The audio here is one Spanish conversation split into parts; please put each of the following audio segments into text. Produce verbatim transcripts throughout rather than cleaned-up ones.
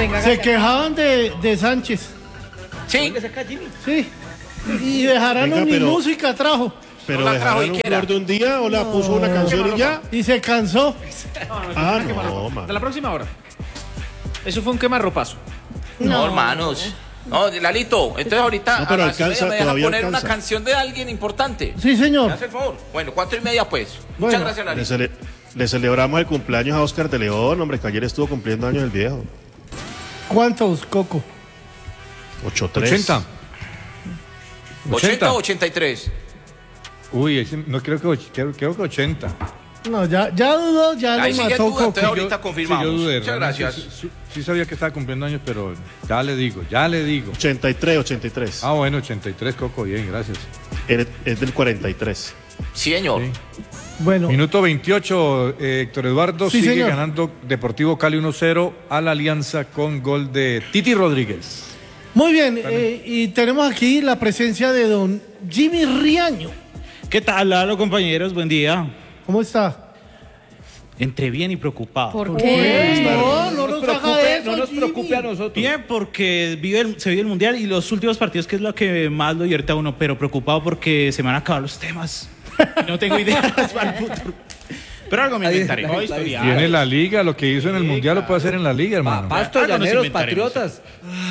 venga. Se quejaban de, de Sánchez. Sí. Sí. Y Bejarano Venga, ni pero- música trajo. Pero No la trajo dejaron un siquiera. flor de un día o la puso una canción y ya. Y se cansó. Ah, no, De man. la próxima hora. Eso fue un quemarropazo. No, hermanos. No, Lalito, entonces ahorita No, pero a las y alcanza, media me deja todavía poner alcanza. una canción de alguien importante. Sí, ¿Me señor. hace el favor? Bueno, cuatro y media pues. Bueno. Muchas gracias, Le, Lalito. cele- le celebramos el cumpleaños a Oscar de León, hombre, que ayer estuvo cumpliendo años el viejo. ¿Cuántos, Coco? ocho tres. ochenta. ¿ochenta o ochenta y tres? Uy, ese- no creo que, och- creo, creo que ochenta. No, ya, ya dudó, ya Ahí lo sigue mató duda, Coco. entonces ahorita Sí, confirmamos. yo dudé, Muchas realmente, gracias. Sí, sí- sí sabía que estaba cumpliendo años, pero ya le digo, ya le digo. ochenta y tres, ochenta y tres. Ah, bueno, ochenta y tres, Coco, bien, gracias. Él es del cuarenta y tres. Sí, señor. Sí. Bueno, Minuto veintiocho, eh, Héctor Eduardo Sí, sigue señor. ganando Deportivo Cali uno cero a la Alianza con gol de Titi Rodríguez. muy bien. eh, y tenemos aquí la presencia de don Jimmy Riaño. ¿Qué tal, Lalo, compañeros? Buen día. ¿Cómo está? Entre bien y preocupado. ¿Por Eh, qué? No, no nos haga eso, no nos Jimmy. preocupe a nosotros. Bien, porque vive el- se vive el Mundial y los últimos partidos, que es lo que más lo divierte a uno, pero preocupado porque se me van a acabar los temas. Y no tengo ideas para el futuro. Pero algo me Ahí- inventaré. ahí- No, ahí- historia. Tiene la liga, lo que hizo en el Mundial lo puede hacer en la liga, hermano. Pasto, Algo nos Llaneros, inventaremos. Patriotas.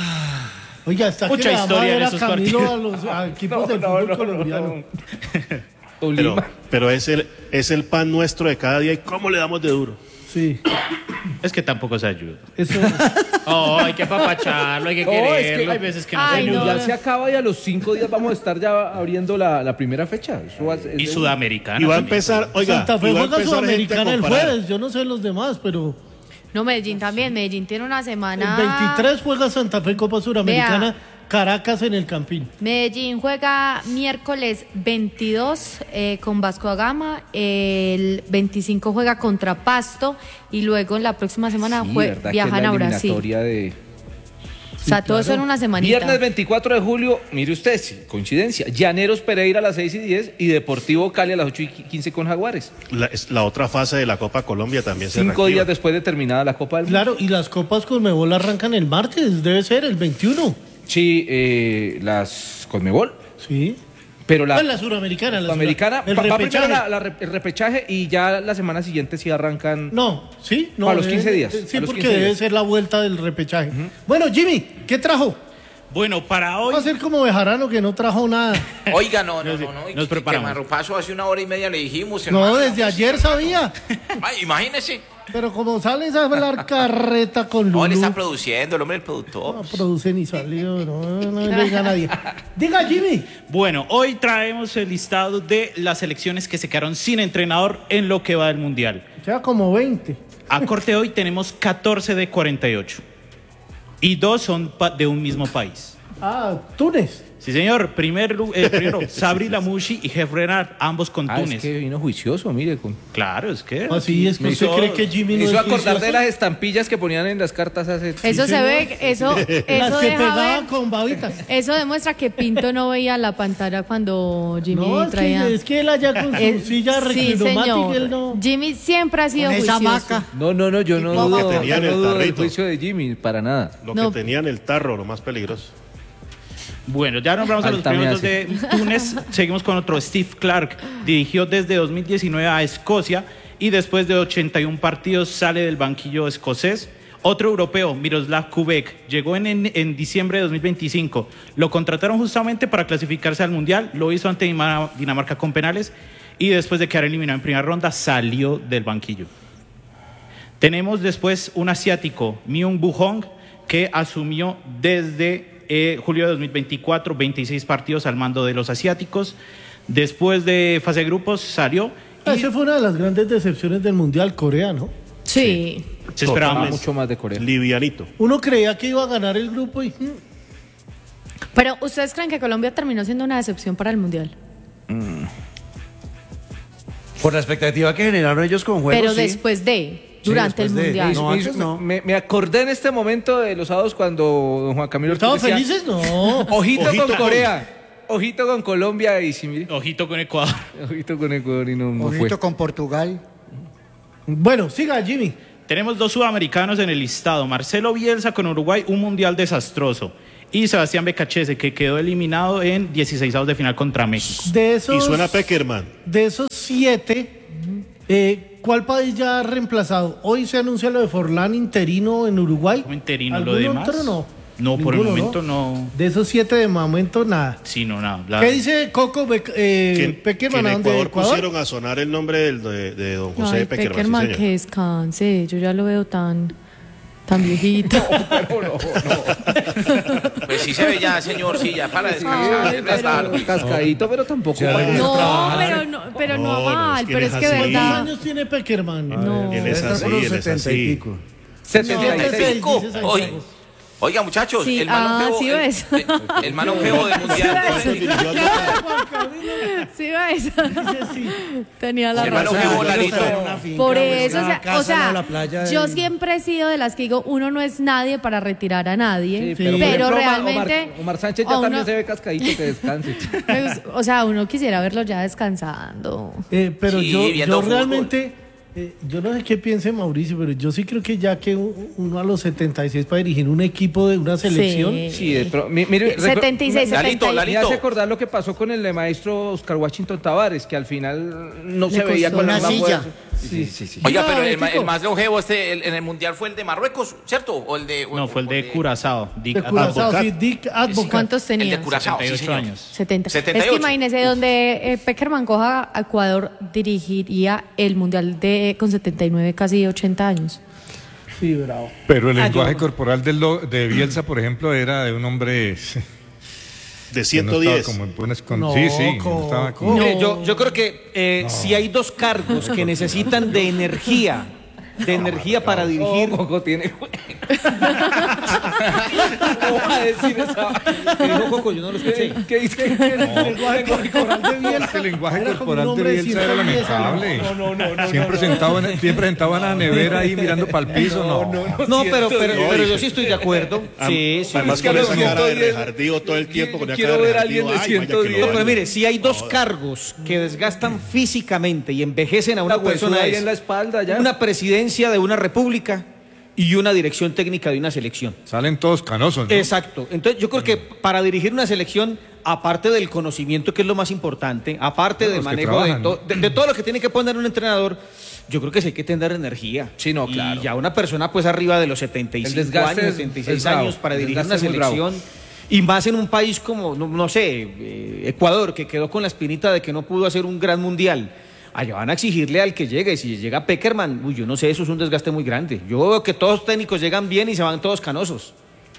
Oiga, está Mucha que le da historia en madera esos Camilo partidos. a los a equipos No, del no, fútbol no, colombiano. no. Pero, Tolima. pero es, el, es el pan nuestro de cada día y cómo le damos de duro. Sí, Es que tampoco se ayuda. eso. Oh, hay que apapacharlo, hay que No, es que- quererlo. Hay veces que no Ay, se El no. Mundial se acaba y a los cinco días vamos a estar ya abriendo la, la primera fecha. Eso va a ser- Y es de- Sudamericana. Y va a también. empezar, oiga, Santa Fe y va a juega empezar gente a Sudamericana el comparar. jueves. Yo no sé los demás, pero No, Medellín también. Medellín tiene una el semana. veintitrés juega Santa Fe Copa Suramericana, Caracas en el Campín. Medellín juega miércoles veintidós eh, con Vasco da Gama. El veinticinco juega contra Pasto. Y luego en la próxima semana Sí, jue- ¿verdad? Que es viajan la a Brasil. eliminatoria de... O sea, todo eso en una semanita. Viernes veinticuatro de julio, mire usted, sí, coincidencia. Llaneros Pereira a las seis y diez y Deportivo Cali a las ocho y quince con Jaguares. La, es- la otra fase de la Copa Colombia también se Cinco reactiva. días después de terminada la Copa del Mundo. Claro, y las copas Conmebol arrancan el martes, debe ser el veintiuno. Sí, eh, las Conmebol. Sí. Pero la, Pues la Suramericana. La Sudamericana Sura- el va, va primero repechaje. la- la re- el repechaje y ya la semana siguiente sí arrancan. No, sí, no. A los quince debe- días, Sí, a los porque quince debe días. ser la vuelta del repechaje. Bueno, Jimmy, ¿qué trajo? Bueno, para hoy. Va a ser como Bejarano que no trajo nada. Oiga, no, no, no, no. Nos que- preparamos. Quemarropazo hace una hora y media le dijimos. No, hermano. desde ayer sabía. Ay, imagínese. Pero como sales a hablar carreta con No, él Lulú, está produciendo, el hombre del productor. no produce ni salió, no, no le diga a nadie. Diga, Jimmy. Bueno, hoy traemos el listado de las selecciones que se quedaron sin entrenador en lo que va del Mundial. Ya como veinte. A corte de hoy tenemos catorce de cuarenta y ocho. Y dos son pa- de un mismo país. Ah, Túnez. Sí, señor. Primer, lu- eh, primero, Sabri Lamouchi y Jeff Renard, ambos con Ah, Túnez. es que vino juicioso, mire. Con... Claro, es que... Así es que Me usted hizo- cree que Jimmy Me no hizo es acordar de juicioso? las estampillas que ponían en las cartas hace... Eso se ve, eso, Las eso que deja pegaban ver. con babitas. Eso demuestra que Pinto no veía la pantalla cuando Jimmy No, es traía. que, es que él allá con su Eh, silla sí, reclinomática, señor. él no... Jimmy siempre ha sido Con esa juicioso. hamaca. No, no, no, yo no Lo que dudo, tenía yo en no el dudo del tarrito. juicio de Jimmy, para nada. Lo No. que tenía en el tarro, lo más peligroso. Bueno, ya nombramos a los primeros Altamirano. dos de Túnez. Seguimos con otro. Steve Clark dirigió desde dos mil diecinueve a Escocia y después de ochenta y uno partidos sale del banquillo escocés. Otro europeo, Miroslav Kubek, llegó en, en, en diciembre de dos mil veinticinco. Lo contrataron justamente para clasificarse al Mundial. Lo hizo ante Dinamarca Dinamarca con penales y después de quedar eliminado en primera ronda salió del banquillo. Tenemos después un asiático, Myung Woo Hong, que asumió desde eh, julio de dos mil veinticuatro, veintiséis partidos al mando de los asiáticos. Después de fase de grupos salió y Esa fue una de las grandes decepciones del Mundial, Corea, ¿no? Sí. se esperaba Tocaba más. mucho más de Corea. Livianito. Uno creía que iba a ganar el grupo y... mm, Pero ¿ustedes creen que Colombia terminó siendo una decepción para el Mundial? Por la expectativa que generaron ellos con juegos, Pero sí. después de, durante el después de- Mundial. No, Me- antes no. me, me acordé en este momento de los sábados cuando don Juan Camilo Ortiz ¿Estaban decía, felices? No. Ojito, Ojito con con- Corea, ojito con Colombia y sí, mire, Ojito con Ecuador. ojito con Ecuador y no, no fue. Ojito con Portugal. Bueno, siga, Jimmy. Tenemos dos sudamericanos en el listado. Marcelo Bielsa con Uruguay, un mundial desastroso. Y Sebastián Becachese, que quedó eliminado en dieciseisavos de final contra México. De esos, Y suena Peckerman. de esos siete, eh, ¿cuál país ya ha reemplazado? Hoy se anuncia lo de Forlán interino en Uruguay. Como interino, lo ¿Algún demás? otro no? No, por el Ninguno, momento no. De esos siete, de momento, nada. Sí, no, nada. La- ¿Qué dice Coco Bec- eh, Que, que Peckerman? en ¿A dónde? Ecuador, ¿Ecuador? pusieron a sonar el nombre del- de, de don José Ay, Peckerman. sí, Peckerman, señor. que descanse. Yo ya lo veo tan, tan viejito. Pues sí se ve ya, señor, sí, ya para descansar. Ay, es verdad. pero- Cascadito, pero tampoco. Ya para- le- No, pero no, pero no, No, no, mal, es que pero él es es que así. ¿Cuántos verdad. años tiene Peckerman? No. Él es Está así, por los él es setenta y así. pico. setenta y setenta y seis, cinco. dice Hoy. Santiago. Oiga, muchachos, Sí, el ah, manojeo, sí el, ves. el, el manojeo del mundial. Sí, ves. Tenía la El razón. manojeo, Lalito. Por eso, o sea, casa, o sea, no, la playa de- yo siempre he sido de las que digo, uno no es nadie para retirar a nadie, Sí, pero, por ejemplo, Omar- realmente... Omar, Omar Sánchez a ya uno- también se ve cascadito, que descanse. me gus- o sea, uno quisiera verlo ya descansando. Eh, pero Sí, yo, viendo yo fútbol. realmente, eh, yo no sé qué piense Mauricio, pero yo sí creo que ya que un- uno a los setenta y seis para dirigir un equipo de una selección, Sí. Sí, de pro- mi- mire, recu- setenta y seis, Lalito, setenta y- Lalito. Me hace acordar lo que pasó con el maestro Oscar Washington Tavares, que al final no Le se veía costó con la una misma silla. fuerza. Sí, sí, sí. Oiga, No, pero el, ma- Betico. el más longevo este, el- en el mundial fue el de Marruecos, ¿cierto? O el de. No, fue el de Curazao. Curazao. Dick de Curazao, Advocat. sí, Dick Advocat. ¿Cuántos El tenía? de Curazao, sí, setenta y ocho señor. años. setenta. setenta y Es que ocho. imagínese donde eh, Peckerman coja a Ecuador, dirigiría el Mundial de con setenta y nueve, casi ochenta años. Sí, bravo. Pero el Ah, lenguaje yo- corporal del lo- de Bielsa, por ejemplo, era de un hombre De que ciento no estaba diez. como en buenas con- No, sí, sí, co- no estaba co- como- Mire, yo, yo creo que eh, si hay dos cargos que necesitan de energía, de energía para dirigir. Oh, Coco tiene juego. ¿Cómo va a decir esa? ¿Qué dijo Coco? Yo no lo escuché. ¿Qué dice? El lenguaje corporal de Bielsa. El lenguaje era como un corporal de hombre Bielsa era ciento diez. lamentable. No, no, no, no, siempre, no, sentado en, siempre sentado en la nevera ahí mirando para el piso. No, No, pero, pero, No, pero y- yo sí estoy de acuerdo. Sí, sí. Además Es que con a esa los cara de ciento diez rejardío todo el tiempo. Con esa quiero cara ver a rejardío, alguien de ay, vaya que lo ciento diez. No, pero baño. mire, si hay dos cargos que desgastan físicamente y envejecen a una Una huesuda persona ahí es en la espalda ya. una presidencia de una república y una dirección técnica de una selección. salen todos canosos, ¿no? Exacto. Entonces yo creo que para dirigir una selección, aparte del conocimiento, que es lo más importante, aparte Bueno, del los que manejo de, trabajan, to- ¿no? de- de todo lo que tiene que poner un entrenador, yo creo que sí hay que tener energía. Sí, no, Y claro. ya una persona pues arriba de los setenta y El cinco desgaste años, es- setenta y es seis bravo. años para El dirigir una desgaste es muy bravo. selección. Y más en un país como, no, no sé, eh, Ecuador, que quedó con la espinita de que no pudo hacer un gran mundial. Allá van a exigirle al que llegue. Si llega Peckerman, uy, yo no sé, eso es un desgaste muy grande. Yo veo que todos los técnicos llegan bien y se van todos canosos.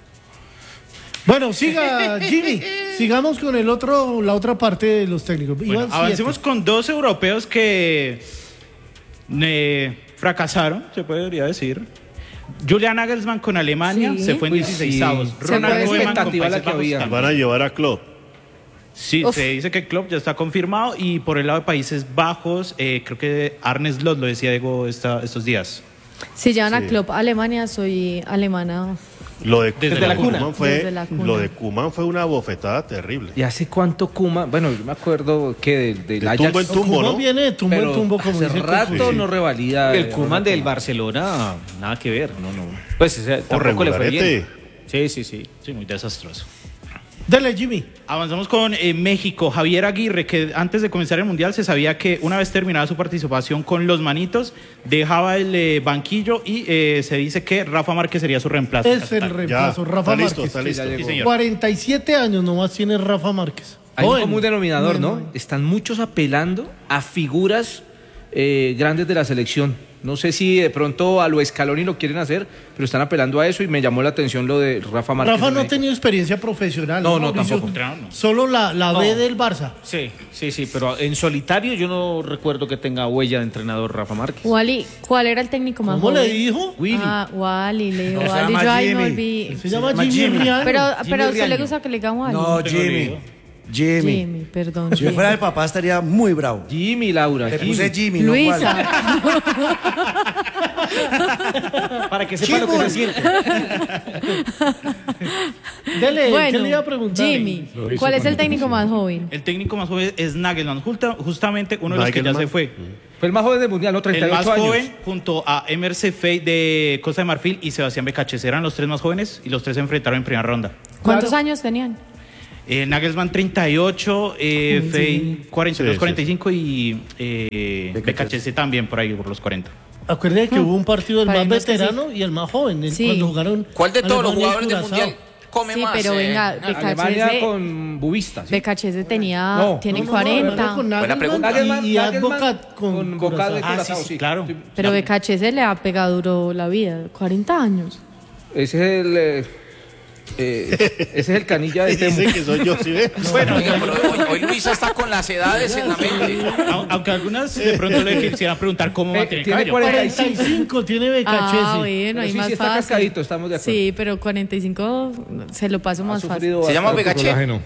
Bueno, siga, Jimmy. Sigamos con el otro, la otra parte de los técnicos. Bueno, Iban siete. avancemos con dos europeos que eh, fracasaron, se podría decir. Julian Nagelsmann con Alemania Sí. se fue en Uy, dieciseisavos. sí. Ronald puede Koeman con expectativa la Países que Bajos había. también. Van a llevar a Klopp. Sí, Uf. se dice que Klopp ya está confirmado y por el lado de Países Bajos, eh, creo que Arne Slot lo decía Diego esta- estos días. Si llevan a Sí. Klopp a Alemania, soy alemana. Lo de, Desde lo la de cuna. Koeman fue, Desde la cuna. lo de Koeman fue una bofetada terrible. ¿Y hace cuánto Kuma? Bueno, yo me acuerdo que del, del De Ajax. tumbo en tumbo, Koeman ¿no? viene de tumbo pero en tumbo, como hace dice rato Coco. no revalida. El eh, Koeman del Koeman. Barcelona, nada que ver, no, no. Pues ese O tampoco le fue regularete. bien. Sí, sí, sí. Sí, muy desastroso. Dele, Jimmy. Avanzamos con eh, México. Javier Aguirre, que antes de comenzar el Mundial se sabía que una vez terminada su participación con los Manitos, dejaba el eh, banquillo y eh, se dice que Rafa Márquez sería su reemplazo. Es el reemplazo, Ya, Rafa está listo, Márquez. está listo. ya Sí, llegó. señor. cuarenta y siete años nomás tiene Rafa Márquez. Hay un Joven. común denominador, Muy ¿no? joven. Están muchos apelando a figuras eh, grandes de la selección. No sé si de pronto a lo Scaloni lo quieren hacer, pero están apelando a eso y me llamó la atención lo de Rafa Márquez. Rafa en no ha México. tenido experiencia profesional. No, no, Mauricio? tampoco. Claro, no. Solo la, la B No. del Barça. Sí, sí, sí, pero en solitario yo no recuerdo que tenga huella de entrenador Rafa Márquez. Wally, ¿cuál era el técnico más ¿Cómo joven? le dijo? Willy. Ah, Wally, le digo No, se Wally. llama Yo ahí me Jimmy. olvidé. Se llama llama Jimmy Jimmy. Riano. Pero, Jimmy pero a usted le Riaño. gusta que le digan Wally. No, tengo ni Jimmy. idea. Jimmy. Jimmy, perdón. Si yo Jimmy. fuera el papá estaría muy bravo. Jimmy, Laura. Le Jimmy. puse Jimmy, no Wally. Luisa. Para que sepa lo que se siente. Dele, Bueno, ¿qué le iba a preguntar? Jimmy, ¿cuál es el técnico más joven? El técnico más joven es Nagelsmann, Justa- justamente uno de los que ya Nagelsmann. se fue. Fue el más joven del mundial, ¿no? El treinta y más ocho años. joven, junto a Emer Sefey de Costa de Marfil y Sebastián Becachese, eran los tres más jóvenes y los tres se enfrentaron en primera ronda. ¿Cuántos años tenían? Eh, Nagelsmann treinta y ocho, eh, Sí, Fey sí. cuarenta y dos, Sí, sí, cuarenta y cinco y eh, Becachese también por ahí, por los cuarenta. Acuérdate que hubo un partido del más Parece que veterano y el más joven, el- Sí. cuando jugaron. ¿Cuál de todos los Alemania y jugadores del Curazao. mundial come Sí, más? pero eh? venga, Alemania Becachese, con Bubista. ¿sí? Becachese tenía, No, tiene No, no, no, cuarenta. hablando con Buena Nagelsmann pregunta. y, y Nagelsmann Advocat con, con Boca de Curazao. Curazao, sí, sí, sí. claro. Sí. Pero Becachese le ha pegado duro la vida, cuarenta años. Ese es el... eh, eh, ese es el canilla de Temo. Dice que soy yo, ¿sí ve? Bueno, oiga, pero hoy, hoy Luisa está con las edades en la mente. Au- Aunque algunas de pronto le quisieran preguntar cómo Eh, mantiene el tiene cabello. cuarenta y cuarenta y cinco tiene Becachese. Ah, bueno, Pero ahí sí, más sí está fácil. cascadito, estamos de acuerdo. Sí, pero cuarenta y cinco se lo paso Ha más fácil. sufrido Se llama bastante. Becaché. Colágeno.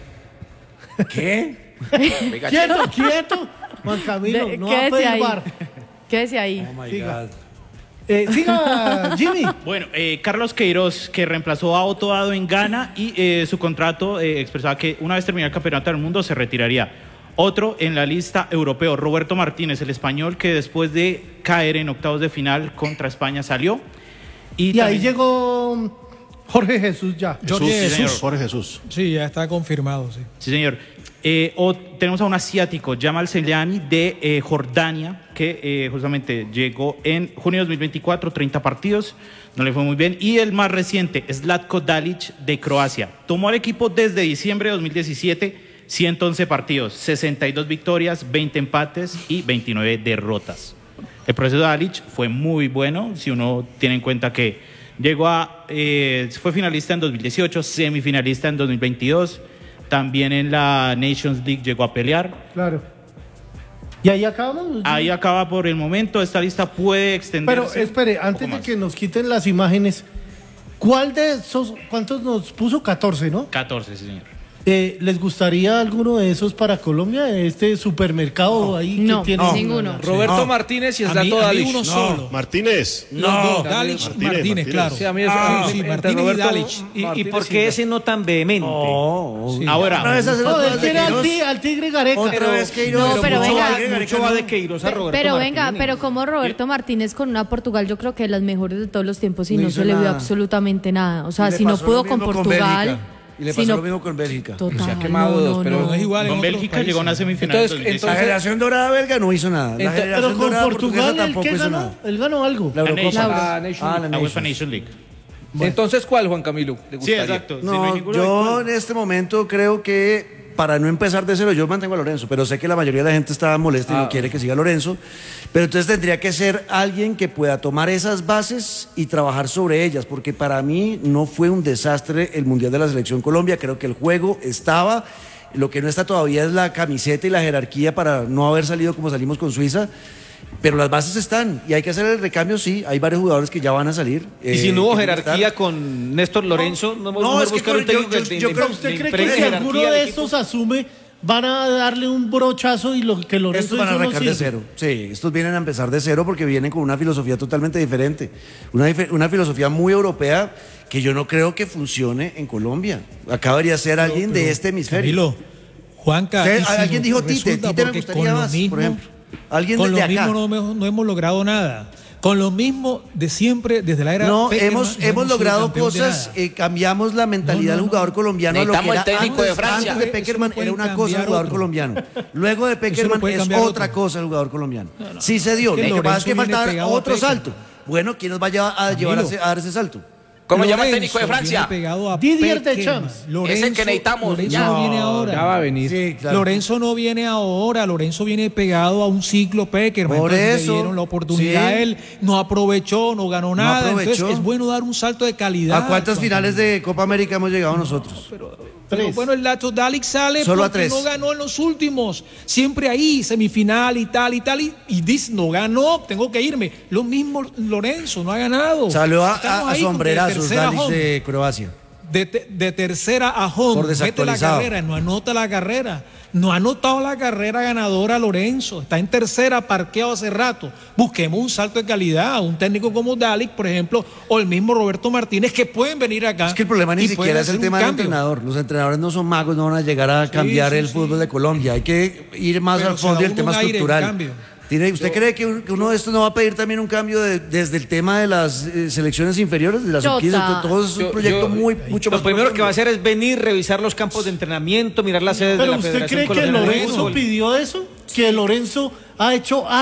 ¿Qué? Quieto, quieto. Juan Camilo, De- no va a quédese pedir ahí. bar. Quédese ahí. Siga. Eh, siga, Jimmy. Bueno, eh, Carlos Queiroz, que reemplazó a Otto Addo en Ghana y eh, su contrato eh, expresaba que una vez terminado el campeonato del mundo se retiraría. Otro en la lista europeo, Roberto Martínez, el español que después de caer en octavos de final contra España salió. Y, Y ahí también- llegó Jorge Jesús ya. Jesús, Jorge sí, Jesús. señor. Jorge Jesús. Sí, ya está confirmado, sí. Sí, señor. Eh, o- tenemos a un asiático, Jamal Selyani, de eh, Jordania, que eh, justamente llegó en junio de dos mil veinticuatro, treinta partidos, no le fue muy bien. Y el más reciente, Zlatko Dalic, de Croacia. Tomó al equipo desde diciembre de dos mil diecisiete, ciento once partidos, sesenta y dos victorias, veinte empates y veintinueve derrotas. El proceso de Dalic fue muy bueno, si uno tiene en cuenta que llegó a, eh, fue finalista en dos mil dieciocho, semifinalista en dos mil veintidós, también en la Nations League llegó a pelear. Claro. Y ahí acabamos. Ahí acaba por el momento, esta lista puede extenderse. Pero espere, un antes poco de más. que nos quiten las imágenes, ¿cuál de esos, cuántos nos puso? catorce, ¿no? catorce, sí, señor. Eh, ¿Les gustaría alguno de esos para Colombia? Este supermercado ahí No, que tiene. no, ninguno. Roberto No. Martínez y A mí, Zlatko a mí Dalic. uno No. solo. Martínez. Los dos, Dalic, Martínez, Martínez, Martínez. claro. Sí, a mí es- Ah, a mí- sí, entre Martínez y Roberto Dalic. ¿Y, y Martínez por qué ese no tan vehemente? No, Sí. Ahora, Otra vez hacer No, las él cosas de quiere al, Queiroz. ti- al Tigre Gareca. Otra vez Queiroz. No, pero mucho venga. va de- Mucho va de Queiroz a Pe- Roberto pero Martínez. venga, pero como Roberto Martínez con una Portugal, yo creo que de las mejores de todos los tiempos y No no, hizo se le vio nada. absolutamente nada. O Y sea, le si no pasó pudo lo con mismo Portugal. Bélgica. Y le si pasó no- lo mismo con Bélgica. Total, Se ha quemado no, dos, no, pero- no. No es igual en con otros Bélgica países. llegó a una semifinal Entonces, en dos mil La entonces- generación dorada belga no hizo nada. La Entonces- generación Pero con dorada Portugal, portuguesa ¿él tampoco qué hizo ganó? nada. Él ganó algo. La Eurocopa. Nations. La Nation Ah, League. la La UEFA Nations. Nation League. Entonces, ¿cuál, Juan Camilo? ¿Le Sí, gustaría? exacto. Si no hay No, ninguno, yo ¿cuál? en este momento creo que para no empezar de cero, yo mantengo a Lorenzo, pero sé que la mayoría de la gente está molesta y Ah. no quiere que siga Lorenzo. Pero entonces tendría que ser alguien que pueda tomar esas bases y trabajar sobre ellas, porque para mí no fue un desastre el Mundial de la Selección Colombia. Creo que el juego estaba. Lo que no está todavía es la camiseta y la jerarquía para no haber salido como salimos con Suiza. Pero las bases están y hay que hacer el recambio, sí. Hay varios jugadores que ya van a salir. Y si eh, no hubo que tienen que jerarquía estar. con Néstor Lorenzo, no, no, vamos es a que buscar con- un técnico yo- que yo le- creo- le ¿Usted cree que impregne si jerarquía alguno al de equipo? estos asume, van a darle un brochazo y lo que Lorenzo Estos van a hizo no arrancar de sirve? cero. Sí, estos vienen a empezar de cero porque vienen con una filosofía totalmente diferente. Una, dife- una filosofía muy europea que yo no creo que funcione en Colombia. Acá debería ser alguien de este hemisferio. Camilo, Juanca. Usted- y si alguien no- dijo Tite, resulta Tite me porque gustaría con lo más, mismo- por ejemplo. Alguien con de lo acá. mismo no, hemos- no hemos logrado nada. Con lo mismo de siempre, desde la era No, Peckerman, hemos, no hemos sido logrado campeón de cosas, nada. eh, cambiamos la mentalidad No, no, del no. jugador colombiano a lo que Necesitamos era el técnico de antes, Francia. antes de Eso Peckerman lo puede era una cosa el cambiar jugador otro. colombiano. Luego de Eso Peckerman lo puede es cambiar otra otro. cosa el jugador colombiano. Sí se dio, Es que lo que pasa es que Lorenzo viene faltaba pegado a otro Peckerman. salto. Bueno, ¿quién nos va a llevar a, llevar a, ese- a dar ese salto? ¿Cómo se llama el Lorenzo técnico de Francia? viene pegado a Didier Peckerman. Deschamps. Lorenzo, Es el que necesitamos, Lorenzo ya. no viene ahora. Ya va a venir. Sí, claro. Lorenzo no viene ahora, Lorenzo viene pegado a un ciclo Peckerman. Por Entonces eso, le dieron la oportunidad sí. a él, no aprovechó, no ganó nada. aprovechó. Entonces es bueno dar un salto de calidad. ¿A cuántas Juan finales Camilo. de Copa América hemos llegado nosotros? Pero bueno, el Zlatko Dalic sale Solo a porque tres. no ganó en los últimos. Siempre ahí, semifinal y tal y tal. Y, y dice, no ganó, tengo que irme. Lo mismo Lorenzo, no ha ganado. Salió a, Estamos a, a ahí como de sombrerazos tercera Dalic home. de Croacia. de, te- de tercera a home, Por mete la desactualizado. carrera, no anota la carrera. No ha anotado la carrera ganadora Lorenzo. Está en tercera, parqueado hace rato. Busquemos un salto de calidad. Un técnico como Dalic, por ejemplo, o el mismo Roberto Martínez, que pueden venir acá. Es que el problema ni y pueden siquiera es el hacer un tema del cambio. entrenador. Los entrenadores no son magos, no van a llegar a cambiar sí, el sí. fútbol de Colombia. Hay que ir más Pero al se fondo da y el uno tema un aire en estructural. cambio. ¿Tiene, ¿Usted cree que, un- que uno de estos no va a pedir también un cambio de- desde el tema de las eh, selecciones inferiores, de las Jota. sub quince? Todo es un Yo- proyecto yo- muy, mucho más Lo primero que profundo. va a hacer es venir, revisar los campos de entrenamiento, mirar las sedes de Pero la ¿usted Federación cree que Colombiana de Lorenzo Fútbol. pidió eso? ¿Que Lorenzo ha hecho